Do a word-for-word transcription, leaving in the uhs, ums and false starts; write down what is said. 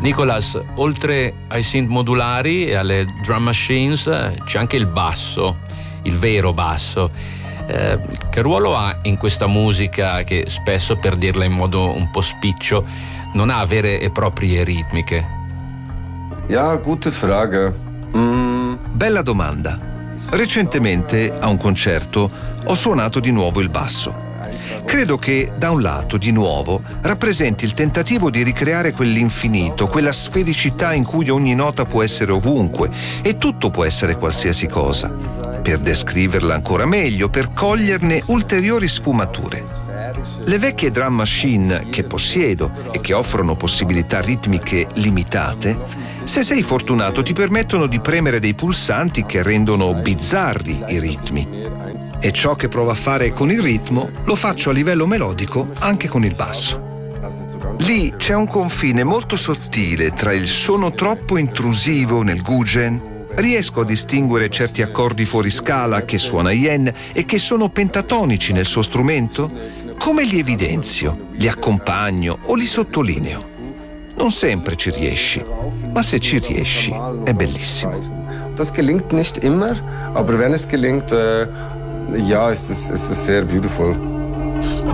Nicolas, oltre ai synth modulari e alle drum machines c'è anche il basso, il vero basso. Eh, che ruolo ha in questa musica che spesso, per dirla in modo un po' spiccio, non ha vere e proprie ritmiche? Ja, gute Frage. Mm. Bella domanda. Recentemente, a un concerto, ho suonato di nuovo il basso. Credo che, da un lato, di nuovo, rappresenti il tentativo di ricreare quell'infinito, quella sfericità in cui ogni nota può essere ovunque e tutto può essere qualsiasi cosa, per descriverla ancora meglio, per coglierne ulteriori sfumature. Le vecchie drum machine che possiedo e che offrono possibilità ritmiche limitate, se sei fortunato ti permettono di premere dei pulsanti che rendono bizzarri i ritmi. E ciò che provo a fare con il ritmo lo faccio a livello melodico anche con il basso. Lì c'è un confine molto sottile tra il sono troppo intrusivo nel guzheng. Riesco a distinguere certi accordi fuori scala che suona Yen e che sono pentatonici nel suo strumento. Come li evidenzio, li accompagno o li sottolineo? Non sempre ci riesci, ma se ci riesci è bellissimo. Das gelingt nicht immer, aber wenn es gelingt, äh, ja, ist es, ist es sehr beautiful.